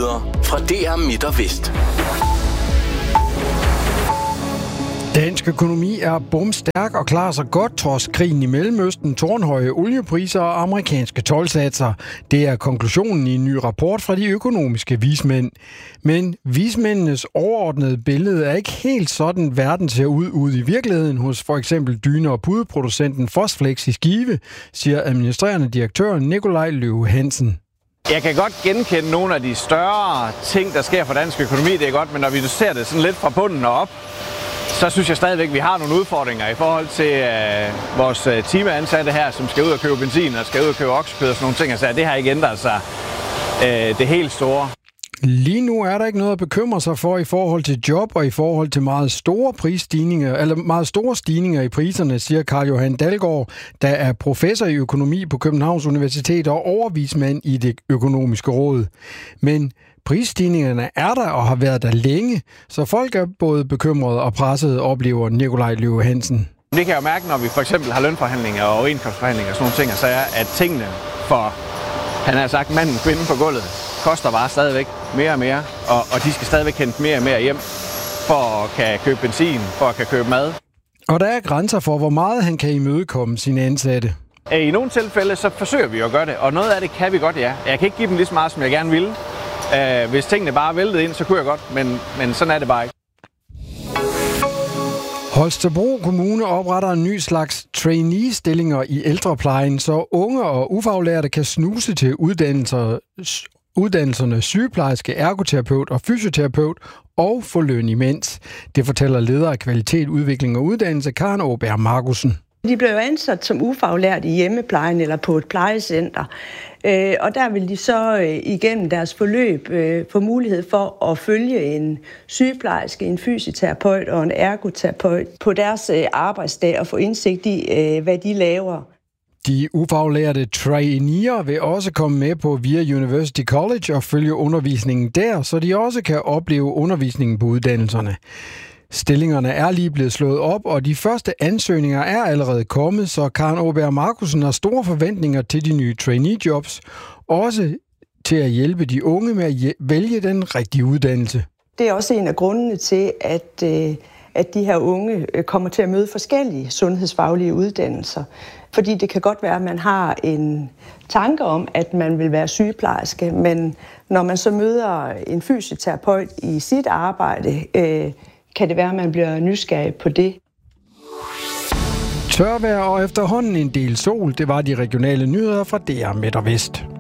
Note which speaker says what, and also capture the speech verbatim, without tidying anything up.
Speaker 1: nyheder fra D R Midt og Vest.
Speaker 2: Dansk økonomi er bomstærk og klarer sig godt trods krigen i Mellemøsten, tårnhøje oliepriser og amerikanske toldsatser. Det er konklusionen i en ny rapport fra de økonomiske vismænd. Men vismændenes overordnede billede er ikke helt sådan, verden ser ud ude i virkeligheden hos for eksempel dyne- og pudeproducenten Fosflex i Skive, siger administrerende direktør Nikolaj Løve Hansen.
Speaker 3: Jeg kan godt genkende nogle af de større ting, der sker for dansk økonomi, det er godt, men når vi ser det sådan lidt fra bunden og op, så synes jeg stadigvæk, at vi har nogle udfordringer i forhold til øh, vores øh, timeansatte her, som skal ud og købe benzin og skal ud og købe oksekød og sådan nogle ting. Altså, det har ikke ændret sig øh, det helt store.
Speaker 2: Lige nu er der ikke noget at bekymre sig for i forhold til job og i forhold til meget store prisstigninger, eller meget store stigninger i priserne, siger Carl Johan Dalgaard, der er professor i økonomi på Københavns Universitet og overvismand i Det Økonomiske Råd. Men prisstigningerne er der og har været der længe, så folk er både bekymrede og pressede, oplever Nikolaj Løve Hansen.
Speaker 3: Det kan jeg jo mærke, når vi for eksempel har lønforhandlinger og overenskomstforhandlinger og sådan nogle ting, så er, at tingene for, han har sagt, manden og kvinden på gulvet, koster bare stadigvæk mere og mere, og, og de skal stadigvæk hente mere og mere hjem for at kan købe benzin, for at kan købe mad. Og der er grænser for, hvor meget han kan imødekomme sine ansatte. I nogle tilfælde, så forsøger vi at gøre det, og noget af det kan vi godt, ja. Jeg kan ikke give dem lige så meget, som jeg gerne ville. Uh, hvis tingene bare væltede ind, så kunne jeg godt, men, men sådan er det bare ikke.
Speaker 2: Holstebro Kommune opretter en ny slags trainee-stillinger i ældreplejen, så unge og ufaglærte kan snuse til uddannelser, uddannelserne sygeplejerske, ergoterapeut og fysioterapeut og få løn imens. Det fortæller leder af kvalitet, udvikling og uddannelse, Karen Åberg Markussen.
Speaker 4: De blev ansat som ufaglært i hjemmeplejen eller på et plejecenter, og der vil de så igennem deres forløb få mulighed for at følge en sygeplejerske, en fysioterapeut og en ergoterapeut på deres arbejdsdag og få indsigt i, hvad de laver.
Speaker 2: De ufaglærte traineer vil også komme med på Via University College og følge undervisningen der, så de også kan opleve undervisningen på uddannelserne. Stillingerne er lige blevet slået op, og de første ansøgninger er allerede kommet, så Karen Åberg Markussen har store forventninger til de nye trainee-jobs, også til at hjælpe de unge med at vælge den rigtige uddannelse.
Speaker 4: Det er også en af grundene til, at, at de her unge kommer til at møde forskellige sundhedsfaglige uddannelser. Fordi det kan godt være, at man har en tanke om, at man vil være sygeplejerske, men når man så møder en fysioterapeut i sit arbejde, øh, kan det være, at man bliver nysgerrig på det.
Speaker 2: Tørvejr og efterhånden en del sol, det var de regionale nyheder fra D R Midt og Vest.